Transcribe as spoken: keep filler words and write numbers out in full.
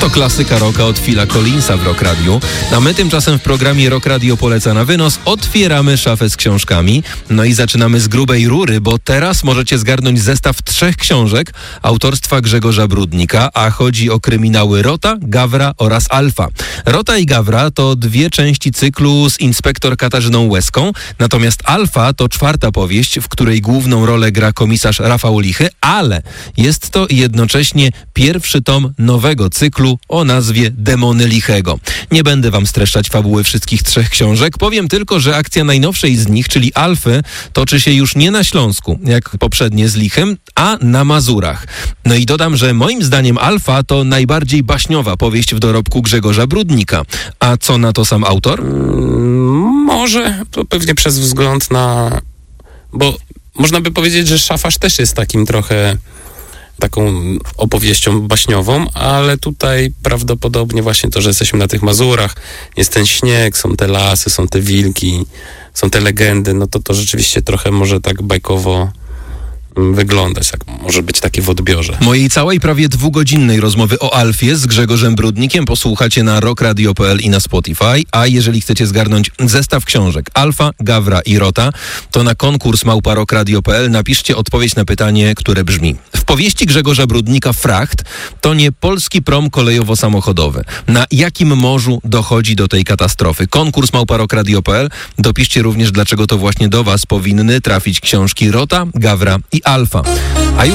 To klasyka rocka od Phila Collinsa w Rock Radiu. A my tymczasem w programie Rock Radio Poleca na wynos otwieramy szafę z książkami. No i zaczynamy z grubej rury, bo teraz możecie zgarnąć zestaw trzech książek autorstwa Grzegorza Brudnika, a chodzi o kryminały Rota, Gawra oraz Alfa. Rota i Gawra to dwie części cyklu z inspektor Katarzyną Łezką, natomiast Alfa to czwarta powieść, w której główną rolę gra komisarz Rafał Lichy, ale jest to jednocześnie pierwszy tom nowego cyklu o nazwie Demony Lichego. Nie będę wam streszczać fabuły wszystkich trzech książek, powiem tylko, że akcja najnowszej z nich, czyli Alfy, toczy się już nie na Śląsku, jak poprzednie z Lichym, a na Mazurach. No i dodam, że moim zdaniem Alfa to najbardziej baśniowa powieść w dorobku Grzegorza Brudnika. A co na to sam autor? Może, to pewnie przez wzgląd na... Bo można by powiedzieć, że Szafarz też jest takim trochę taką opowieścią baśniową, ale tutaj prawdopodobnie właśnie to, że jesteśmy na tych Mazurach, jest ten śnieg, są te lasy, są te wilki, są te legendy, no to to rzeczywiście trochę może tak bajkowo wyglądać, tak może być takie w odbiorze. Mojej całej prawie dwugodzinnej rozmowy o Alfie z Grzegorzem Brudnikiem posłuchacie na rock radio kropka p l i na Spotify, a jeżeli chcecie zgarnąć zestaw książek Alfa, Gawra i Rota, to na konkurs małpa rock radio kropka p l napiszcie odpowiedź na pytanie, które brzmi: w powieści Grzegorza Brudnika Fracht to nie polski prom kolejowo-samochodowy. Na jakim morzu dochodzi do tej katastrofy? Konkurs małpa rock radio kropka p l. Dopiszcie również, dlaczego to właśnie do was powinny trafić książki Rota, Gawra i Alfa. A już